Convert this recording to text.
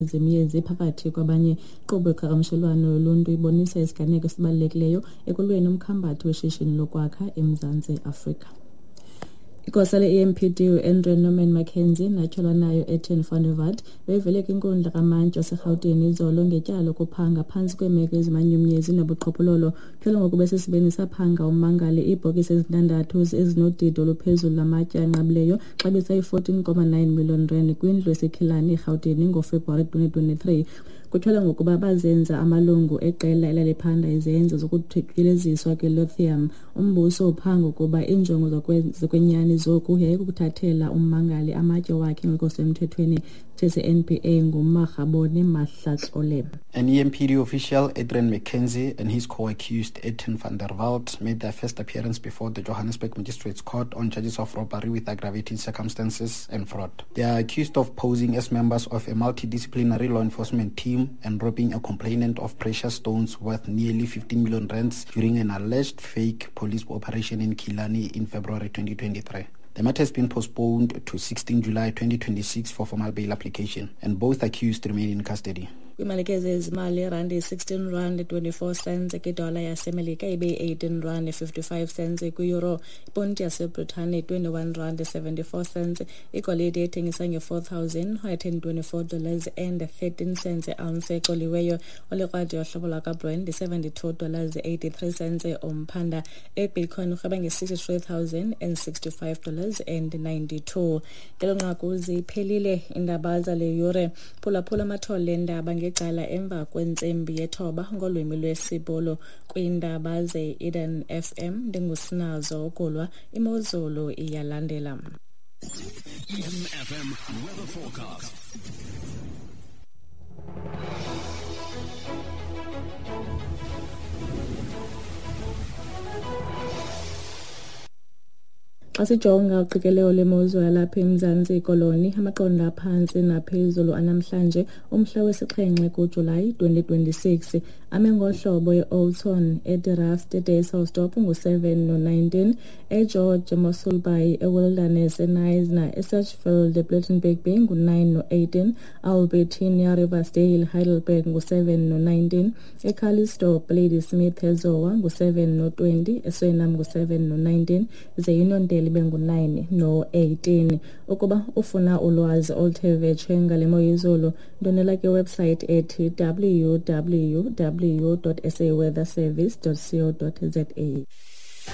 zemiyezi phakathi kwabanye inkqubo yoqhagamshelwano yoluntu ibonisa isiganeko esibalulekileyo ekulweni umkhambathi weshishini lokwakha eMzantsi Afrika. Igosa le-EMPD uAndrew Norman Mackenzie natyholwa nayo Etienne van der Walt bevele kwinkundla kamantyi waseRhawutini izolo ngetyala lokuphanga phantsi kweemeko ezimanyumnyezi nobuqhophololo tyholo ngoku besesibeni saphanga ummangali iibhokisi ezintandathu ezinodidi oluphezulu lamatye anqabileyo xabisa i-14.9 million rand kwindlu eseKhilani eRhawutini ngoFebruwari 2023. Kuthiwa ngokuba bazenza amalungu eqela elaliphanda izenzo zokutyeleziswa kwe-lithium. Umbuso uphanga ukuba injongo zokwenyani zoku yayikukuthathela ummangali amatye wakhe ngekho semthethweni NPA nguMarhabone Mahlatlole. An EMPD official, Adrian Mackenzie, and his co-accused Etienne van der Walt made their first appearance before the Johannesburg Magistrates Court on charges of robbery with aggravating circumstances and fraud. They are accused of posing as members of a multidisciplinary law enforcement team and robbing a complainant of precious stones worth nearly 15 million rands during an alleged fake police operation in Khilani in February 2023. The matter has been postponed to 16 July 2026 for formal bail application, and both accused remain in custody. Kwimalekezi ezimali rand 16 rand 24 cents kwidola yasemelika ibe 18 rand 55 cents kwi-euro, iponti yaseBritane 21 rand 74 cents, igolide ethengisa $4,124 and 13 cents ounce exoliweyo, olekrwadi yohlobo lwakaBrent $72.83 cents omphanda, ebitcoin urhweba $63,065 and 92. Ngelo nqaku ziphelile indaba zale yure. Phulaphula amathole endaba ngecala emva kwentsembi yethoba ngolwimi lwesibolo kwiindaba ze-Eden FM. Ndingusinazo okulwa, imozulu iyalandela. Eden FM weather forecast. Xa sijonga uqikelelo lwemozulu yalapha eMzantsi Koloni, amaqondo aphantsi naphezulu anamhlanje umhla wesi-7 kuJulayi 2026 ame ngohlobo e-Olton, eDiraf, eDayselsdorp ngu-7 no-19, eGeorge, eMossel Bay, eWilderness, eNisna, eSatchfield, ePlettenberg Bay ngu-9 no-18, Albertina, Riversdale, Heidelberg ngu-7 no-19, eCallisto, Ladysmith, eZoa ngu-7 no-20, eSweinam ngu-7 no-19, zeYinondele ibe ngu-9 no-18. Ukuba ufuna ulwazi oluthe vetshe ngale mo yezulu, ndonela kwiwebsite ethi www.saweatherservice.co.za.